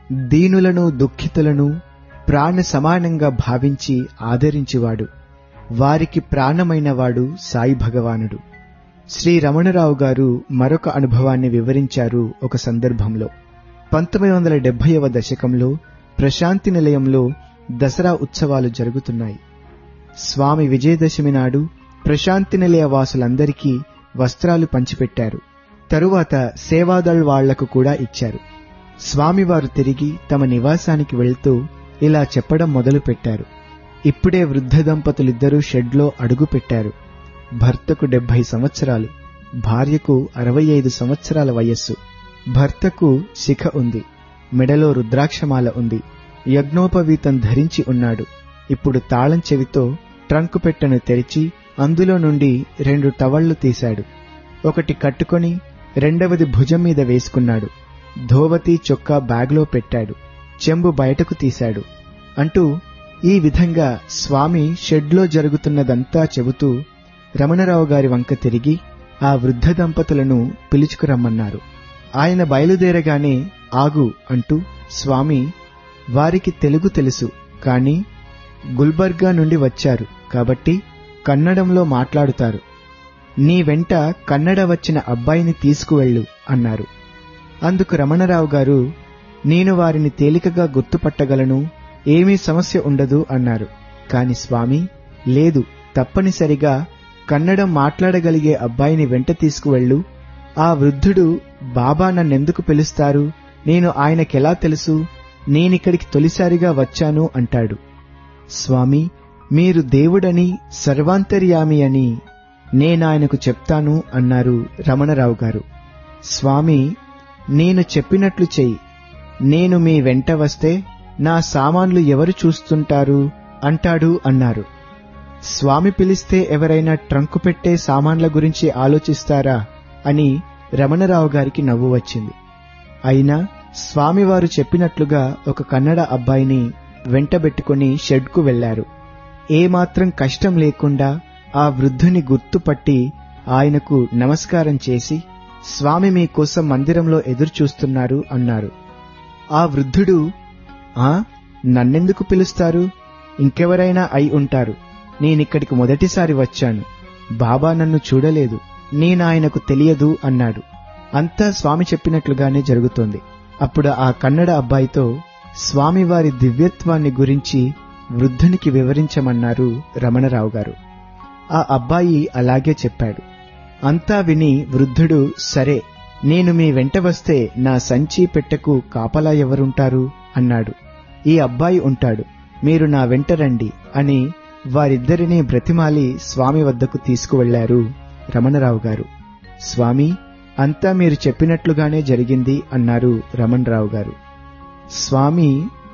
దీనులను దుఃఖితులను ప్రాణ సమానంగా భావించి ఆదరించేవాడు. వారికి ప్రాణమైనవాడు సాయి భగవానుడు. శ్రీ రమణరావు గారు మరొక అనుభవాన్ని వివరించారు. ఒక సందర్భంలో 1970వ దశకంలో ప్రశాంతి నిలయంలో దసరా ఉత్సవాలు జరుగుతున్నాయి. స్వామి విజయదశమి నాడు ప్రశాంతి నిలయ వాసులందరికీ వస్త్రాలు పంచిపెట్టారు. తరువాత సేవాదళ్ వాళ్లకు కూడా ఇచ్చారు. స్వామివారు తిరిగి తమ నివాసానికి వెళ్తూ ఇలా చెప్పడం మొదలుపెట్టారు. ఇప్పుడే వృద్ధ దంపతులిద్దరూ షెడ్లో అడుగు పెట్టారు. భర్తకు 70 సంవత్సరాలు, భార్యకు 65 సంవత్సరాల వయస్సు. భర్తకు శిఖ ఉంది, మెడలో రుద్రాక్షమాల ఉంది, యజ్ఞోపవీతం ధరించి ఉన్నాడు. ఇప్పుడు తాళం చెవితో ట్రంకు పెట్టెను తెరిచి అందులో నుండి 2 టవళ్లు తీశాడు. ఒకటి కట్టుకొని రెండవది భుజం మీద వేసుకున్నాడు. ధోవతి చొక్కా బ్యాగ్లో పెట్టాడు. చెంబు బయటకు తీశాడు అంటూ ఈ విధంగా స్వామి షెడ్లో జరుగుతున్నదంతా చెబుతూ రమణరావు గారి వంక తిరిగి ఆ వృద్ధ దంపతులను పిలుచుకురమ్మన్నారు. ఆయన బయలుదేరగానే ఆగు అంటూ స్వామి, వారికి తెలుగు తెలుసు, కాని గుల్బర్గా నుండి వచ్చారు కాబట్టి కన్నడంలో మాట్లాడుతారు. నీ వెంట కన్నడ వచ్చిన అబ్బాయిని తీసుకువెళ్ళు అన్నారు. అందుకు రమణరావు గారు, నేను వారిని తేలికగా గుర్తుపట్టగలను, ఏమీ సమస్య ఉండదు అన్నారు. కాని స్వామి, లేదు, తప్పనిసరిగా కన్నడం మాట్లాడగలిగే అబ్బాయిని వెంట తీసుకువెళ్ళు. ఆ వృద్ధుడు బాబా నన్నెందుకు పిలుస్తారు, నేను ఆయనకెలా తెలుసు, నేనిక్కడికి తొలిసారిగా వచ్చాను అంటాడు. స్వామి, మీరు దేవుడని, సర్వాంతర్యామి అని నేనాయనకు చెప్తాను అన్నారు రమణరావు గారు. స్వామి, నేను చెప్పినట్లు చెయ్యి, నేను మీ వెంట వస్తే నా సామాన్లు ఎవరు చూస్తుంటారు అంటాడు అన్నారు. స్వామి పిలిస్తే ఎవరైనా ట్రంకు పెట్టే సామాన్ల గురించి ఆలోచిస్తారా అని రమణరావు గారికి నవ్వు వచ్చింది. అయినా స్వామివారు చెప్పినట్లుగా ఒక కన్నడ అబ్బాయిని వెంటబెట్టుకుని షెడ్కు వెళ్లారు. ఏమాత్రం కష్టం లేకుండా ఆ వృద్ధుని గుర్తుపట్టి ఆయనకు నమస్కారం చేసి, స్వామి మీకోసం మందిరంలో ఎదురుచూస్తున్నారు అన్నారు. ఆ వృద్ధుడు, నన్నెందుకు పిలుస్తారు, ఇంకెవరైనా అయి ఉంటారు, నేనిక్కడికి మొదటిసారి వచ్చాను, బాబా నన్ను చూడలేదు, నేనాయనకు తెలియదు అన్నాడు. అంతా స్వామి చెప్పినట్లుగానే జరుగుతోంది. అప్పుడు ఆ కన్నడ అబ్బాయితో స్వామివారి దివ్యత్వాన్ని గురించి వృద్ధునికి వివరించమన్నారు రమణరావు గారు. ఆ అబ్బాయి అలాగే చెప్పాడు. అంతా విని వృద్ధుడు, సరే, నేను మీ వెంట వస్తే నా సంచి పెట్టెకు కాపలా ఎవరుంటారు అన్నాడు. ఈ అబ్బాయి ఉంటాడు, మీరు నా వెంట రండి అని వారిద్దరినీ బ్రతిమాలి స్వామి వద్దకు తీసుకువెళ్లారు రమణరావు గారు. స్వామి, అంతా మీరు చెప్పినట్లుగానే జరిగింది అన్నారు రమణరావు గారు. స్వామి